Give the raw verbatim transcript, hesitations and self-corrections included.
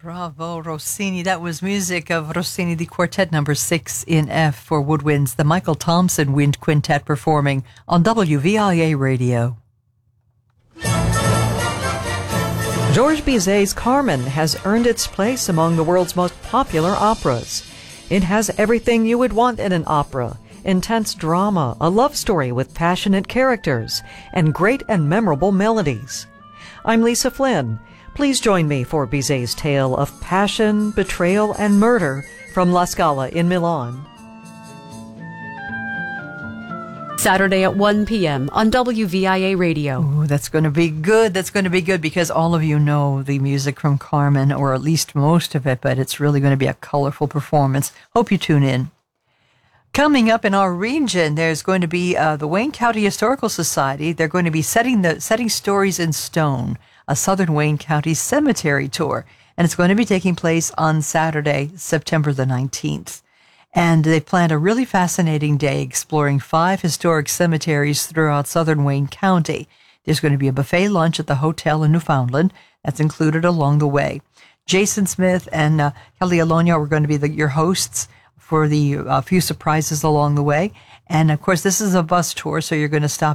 Bravo, Rossini. That was music of Rossini, the Quartet number six in F for woodwinds, the Michael Thompson Wind Quintet performing on W V I A Radio. Georges Bizet's Carmen has earned its place among the world's most popular operas. It has everything you would want in an opera: intense drama, a love story with passionate characters, and great and memorable melodies. I'm Lisa Flynn. Please join me for Bizet's tale of passion, betrayal, and murder from La Scala in Milan. Saturday at one p.m. on W V I A Radio. Ooh, that's going to be good. That's going to be good because all of you know the music from Carmen, or at least most of it, but it's really going to be a colorful performance. Hope you tune in. Coming up in our region, there's going to be uh, the Wayne County Historical Society. They're going to be setting the setting stories in stone, a Southern Wayne County cemetery tour, and it's going to be taking place on Saturday, September the nineteenth. And they've planned a really fascinating day exploring five historic cemeteries throughout Southern Wayne County. There's going to be a buffet lunch at the hotel in Newfoundland that's included along the way. Jason Smith and uh, Kelly Alonia are going to be the, your hosts for the uh, few surprises along the way. And, of course, this is a bus tour, so you're going to stop